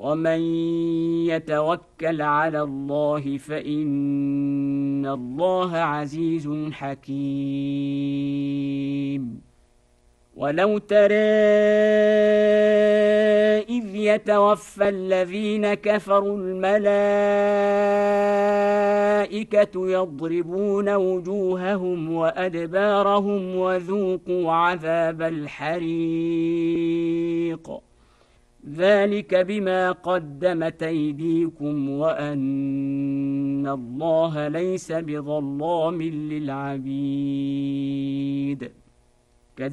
ومن يتوكل على الله فإن الله عزيز حكيم. ولو ترى إذ يتوفى الذين كفروا الملائكة يضربون وجوههم وأدبارهم وذوقوا عذاب الحريق ذلك بما قدمت أيديكم وأن الله ليس بظلام للعبيد.